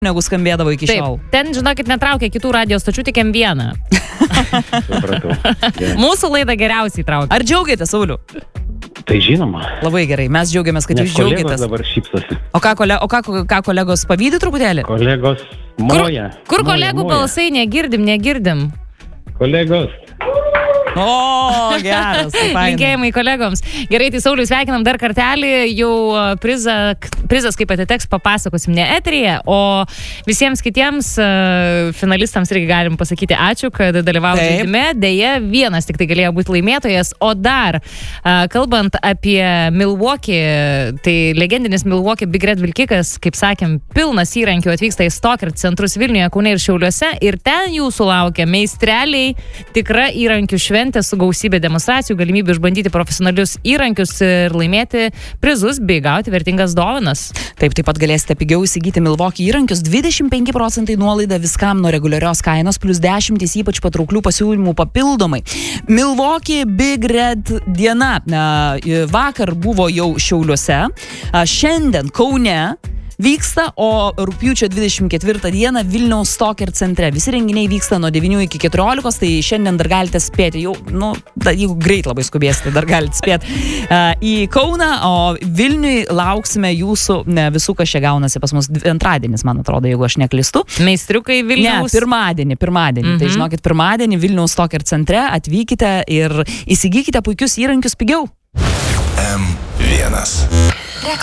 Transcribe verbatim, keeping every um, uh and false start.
negu skambėdavo iki Taip, šiol. ten, žinokit, netraukia kitų radio stočių, tik M vieną. Supratau. Yeah. Mūsų laidą geriausiai traukia. Ar džiaugiatės, Sauliu? Tai žinoma. Labai gerai, mes džiaugiamės, kad Nes jūs kolegos džiaugiatės. dabar šypsosi. O ką, kole, o ką, ką kolegos pavydi truputėlį? Kolegos Kur, moja. kur moja, kolegų moja. balsai negirdim, negirdim. Kolegos. O, geras. Linkėjimai kolegoms. Gerai, tai Sauliui sveikinam dar kartelį, jau prizą, prizas kaip atiteks papasakosim ne eteryje, o visiems kitiems uh, finalistams irgi galim pasakyti ačiū, kad dalyvavo žaidime. Deja, vienas tik tai galėjo būti laimėtojas, o dar uh, kalbant apie Milwaukee, tai legendinis Milwaukee Big Red Vilkikas, kaip sakėm, pilnas įrankių atvyksta į Stoker centrus Vilniuje, Kaune ir Šiauliuose ir ten jūsų laukia meistreliai, tikra įrankių šventė su gausybė demonstracijų, galimybių išbandyti profesionalius įrankius ir laimėti prizus bei gauti vertingas dovanas. Taip, taip pat galėsite pigiau įsigyti Milwaukee įrankius, dvidešimt penki procentai nuolaida viskam nuo reguliarios kainos, plus dešimtis ypač patrauklių pasiūlymų papildomai. Milwaukee Big Red diena. Vakar buvo jau Šiauliuose, šiandien Kaune vyksta, o rugpjūčio dvidešimt ketvirtą dieną Vilniaus Stoker centre. Visi renginiai vyksta nuo devynių iki keturiolikos, tai šiandien dar galite spėti, jau, nu, da, jeigu greit labai skubėsite, dar galite spėti uh, į Kauną, o Vilniui lauksime jūsų, ne, visų, kas čia gaunasi pas mus antradienis, man atrodo, jeigu aš neklystu. Meistriukai Vilniaus. Ne, pirmadienį, pirmadienį. Mm-hmm. Tai žinokit, pirmadienį Vilniaus Stoker centre atvykite ir įsigykite puikius įrankius pigiau. M vienas.